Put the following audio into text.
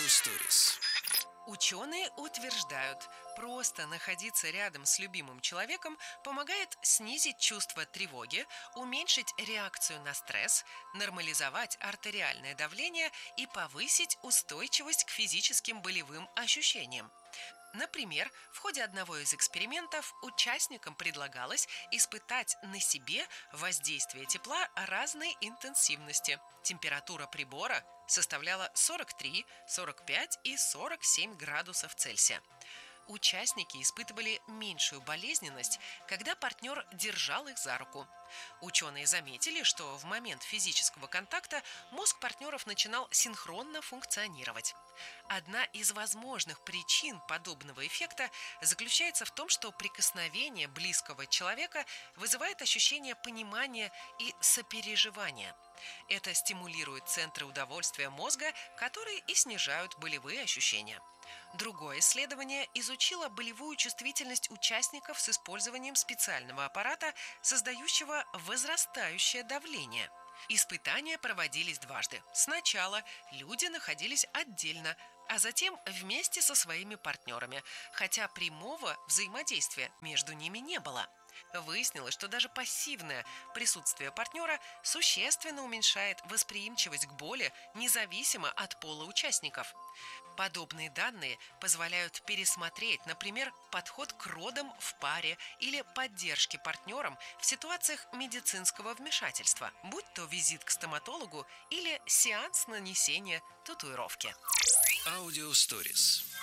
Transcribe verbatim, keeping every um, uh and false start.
Stories. Ученые утверждают, просто находиться рядом с любимым человеком помогает снизить чувство тревоги, уменьшить реакцию на стресс, нормализовать артериальное давление и повысить устойчивость к физическим болевым ощущениям. Например, в ходе одного из экспериментов участникам предлагалось испытать на себе воздействие тепла разной интенсивности. Температура прибора составляла сорок три, сорок пять и сорок семь градусов Цельсия. Участники испытывали меньшую болезненность, когда партнер держал их за руку. Ученые заметили, что в момент физического контакта мозг партнеров начинал синхронно функционировать. Одна из возможных причин подобного эффекта заключается в том, что прикосновение близкого человека вызывает ощущение понимания и сопереживания. Это стимулирует центры удовольствия мозга, которые и снижают болевые ощущения. Другое исследование изучило болевую чувствительность участников с использованием специального аппарата, создающего возрастающее давление. Испытания проводились дважды. Сначала люди находились отдельно, а затем вместе со своими партнерами, хотя прямого взаимодействия между ними не было. Выяснилось, что даже пассивное присутствие партнера существенно уменьшает восприимчивость к боли, независимо от пола участников. Подобные данные позволяют пересмотреть, например, подход к родам в паре или поддержке партнерам в ситуациях медицинского вмешательства, будь то визит к стоматологу или сеанс нанесения татуировки. Audio Stories.